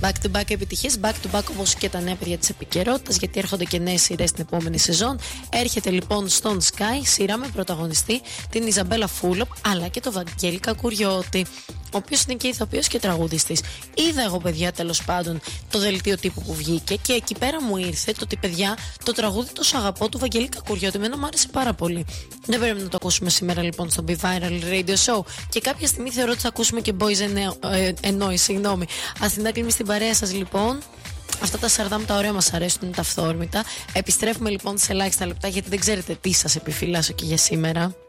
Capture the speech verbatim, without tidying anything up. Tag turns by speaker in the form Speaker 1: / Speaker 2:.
Speaker 1: Back to back επιτυχίες, back to back όπως και τα νέα παιδιά της επικαιρότητας, γιατί έρχονται και νέες σειρές την επόμενη σεζόν. Έρχεται λοιπόν στον Sky σειρά με πρωταγωνιστή την Ιζαμπέλα Φούλοπ, αλλά και το Βαγγέλη Κακουριώτη, ο οποίος είναι και ηθοποιός και τραγουδιστής. Είδα εγώ, παιδιά, τέλος πάντων το δελτίο τύπου που βγήκε και εκεί πέρα μου ήρθε το ότι, παιδιά, το τραγούδι τόσο αγαπώ του Βαγγέλη Κακουριώτη, εμένα μου άρεσε πάρα πολύ. Δεν πρέπει να το ακούσουμε σήμερα λοιπόν στο Be Viral Radio Show και κάποια στιγμή θεωρώ ότι θα ακούσουμε και Boys Ennoy, συγγνώμη. Αθηνά Κλίμη στην παρέα σας λοιπόν. Αυτά τα σαρδάμ τα ωραία μας αρέσουν, είναι τα αυθόρμητα. Επιστρέφουμε λοιπόν σε ελάχιστα λεπτά, γιατί δεν ξέρετε τι σας επιφυλάσσω και για σήμερα.